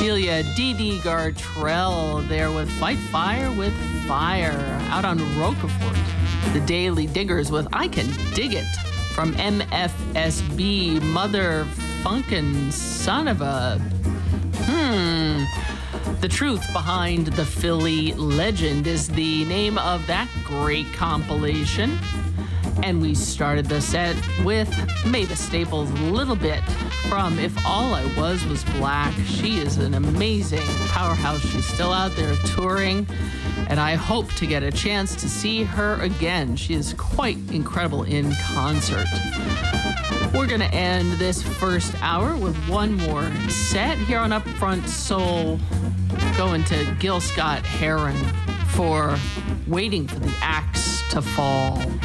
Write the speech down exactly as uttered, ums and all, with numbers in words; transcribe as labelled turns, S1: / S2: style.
S1: Delia Dee Dee Gartrell there with Fight Fire with Fire out on Roquefort. The Daily Diggers with I Can Dig It from M F S B. Mother Funkin' Son of a... Hmm... The Truth Behind the Philly Legend is the name of that great compilation. And we started the set with Mavis Staples' Little Bit from If All I Was Was Black. She is an amazing powerhouse. She's still out there touring, and I hope to get a chance to see her again. She is quite incredible in concert. We're going to end this first hour with one more set here on Upfront Soul, going to Gil Scott-Heron for Waiting for the Axe to Fall.